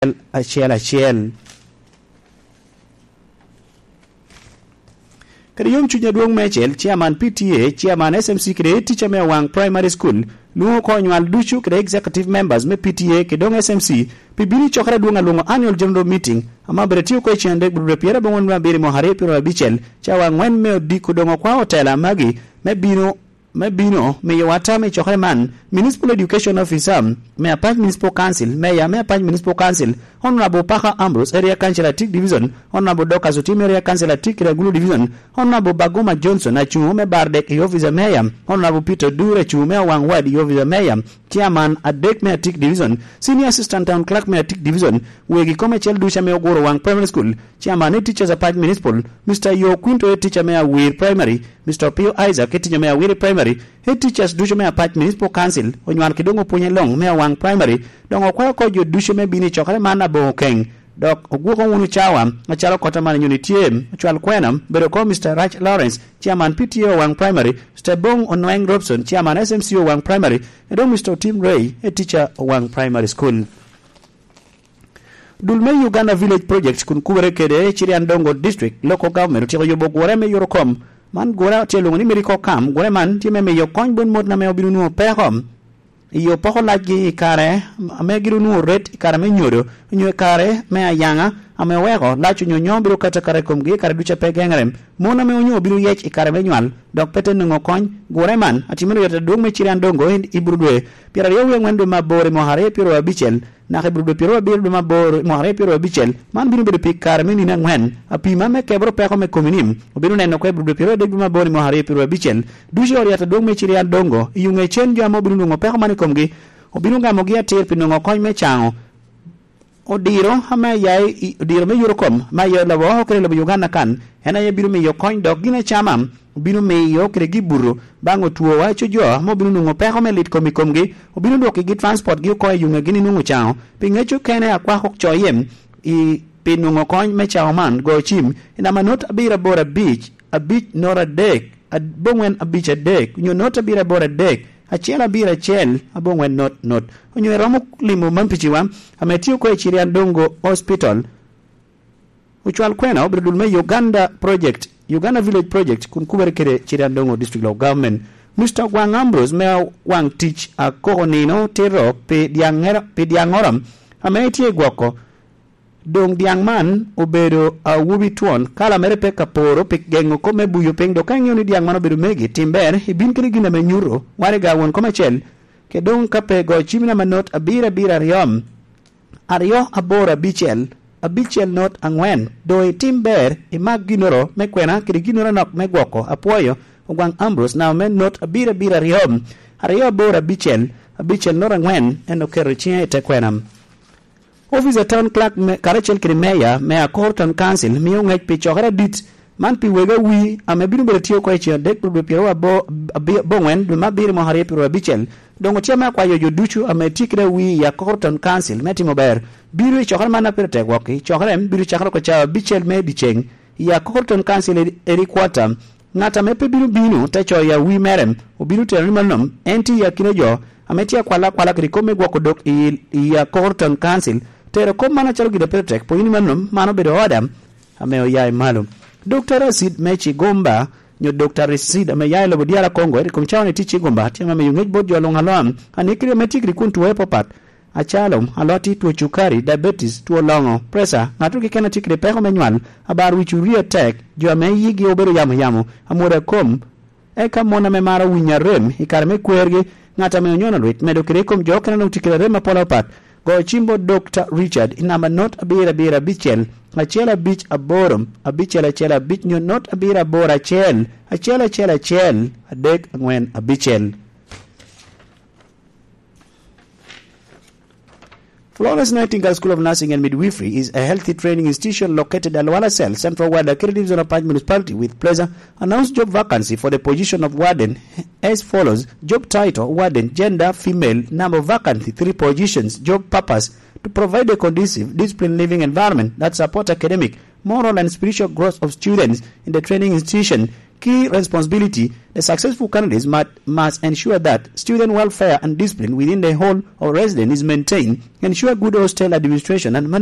achiel. Kadiyom chunya duong mechel chairman PTA chairman SMC kede teacher me wang primary school luo ko nyal duchu kede executive members me PTA kedong SMC pibiri chokra duonga lungo annual general meeting ama beretio ko chende gbre piera bongon ma biri mo hare piro bichel chawa ngwen me odiku dongo kwa hotel magi me bino me yawata me chokre man municipal education officer me apart municipal council me apart municipal council honorable Paka Ambrose area councilor Tik division honorable Doka Sotim area councilor Tik Regulu division honorable Bagoma Johnson achu me Bardek officer mayor honorable Peter Dure chu me Wang Wadi officer mayor chairman Adek me Tik division senior assistant town clerk me Tik division wegi commercial dusha me Ogoro Wang primary school chairman teachers apart municipal Mr. Yo Quinto teacher me Weir primary Mr. Pio Isaac teacher me Weir primary head teachers dusha me apart municipal council onwan kidongo punye long me Wang primary dongo kwa ko jo dusha me bini chokre mana Bokeng dok ogwoko wunu chawa achalo kota man unitiem chwal kwenam bedo ko Mr. Rach Lawrence chairman PTA Wang primary Mr. Bong Onweng Robson chairman SMC Wang primary edo Mr. Tim Ray a teacher Wang primary school. Dulme Uganda village project kun kubere kede Chiriandongo district local government tiro yobo gore me Eurokom man gora telo ni meriko kam gore man time me yokon bon mod na me obinu no pehom iyo poko lagi kare ame giru nu ret kare me nyodo nyo kare me ayanga ame wego lachu nyonyo biru kata kare komgi kare ducha pegengrem mona me onyo biru yech kare me nywal dok pete ngo kony gore man atimiro yata dong me Chiriandongo ibrudwe pira yewe ngwendo mabore mohare piro abichel na khibru piro abir duma bor mohare piro abichel man biru be pik kare me ni na ngwen apima me kebro peko me kominim obiru neno ko ibru piro de duma bor mohare piro abichel dujo yata dong me Chiriandongo yunge chen jamo biru ngo peko man komgi obiru ngamo gi atir pinongo kony me chango odiro hama yai odiro me Eurokom ma yo labo okre labo Uganda kan ena ye biru me yo kony dok gine chamam obinu me yo kre giburu bango tuo wacho jo mo binu ngo peko me lit komgi obinu doki gi transport gi ko yunga gini nungu chao pingecho kene akwa hok choyem I pinungo kony me chao man go chim ina manot abira bora beach a beach nora dek a bongwen a beach a dek nyo not abira bora dek achiel abira chel abongwen not onyo romo limo mampichiwa ametio ko Chiriandongo hospital uchwal kwena obridul me Uganda village project kun kubere kere Chiriandongo district law government Mr. Wang Ambrose me wang teach a koronino tero pe diangoram ametie gwoko dong diang man obedo a wubi tuon kala mere pe kaporo pe gengo kome buyo pengdo kanyo ni diang man obedo megi timber ibin kiri gina me nyuro ware gawon kome chel ke dong kape go chimina manot abira riyom ariyo abora bichel not angwen do timber imag ginoro mekwena kiri ginoro nok megwoko apoyo Wang Ambrose now men not abira riyom ariyo abora bichel not angwen eno kero chiye tekwenam Officer town clerk karachel krimeya me a Corton council mi ngej pi chokra dit man pi wega wi ame binu beretio ko echi dek pro piro abo bongwen du mabiri mo hare piro bichel dongo chema kwa yo duchu ame tikre wi ya Corton council meti mober biru chokra mana perte woki chokra biru chakra ko cha bichel me dicheng ya Corton council eri kwata ngata me pe binu tacho ya wi merem obiru terima nom enti ya kinejo ametia kwala krikome gwako dok ya Corton council Tero kom mana chalo gida petek po ini manum mano bedo adam ameo yai malum Dr. Rasid Mechi Gomba nyo Dr. Rasid ame yai lobo diara Kongo eri kumchawane tichi Gomba tiama me yungej bod yolong haloam anikiri metikri kuntu wepo pat achalom haloti tuo chukari diabetes tuo longo pressure ngatu kikena tikri peko menyual abar wichuria tek jo ame yigi obedo yamu amura kom eka mona me mara winya rem ikare me kwergi ngata me onyona lwit medo kirekom jo kena nutikire rem apola pat Go chimbo Dr. Richard inama not abira bichel achela bich aborum abichela bich nyo not abira bora chel achela chel adek ngwen abichel Florence Nightingale School of Nursing and Midwifery is a healthy training institution located at Luala Cell, Central Ward, Akiri Zone of Panj Municipality. With pleasure, announced job vacancy for the position of warden as follows. Job title, warden, gender, female, number of vacancy, 3 positions. Job purpose, to provide a conducive, disciplined living environment that supports academic, moral and spiritual growth of students in the training institution. key responsibility, the successful candidates must ensure that student welfare and discipline within the hall or residence is maintained, ensure good hostel administration and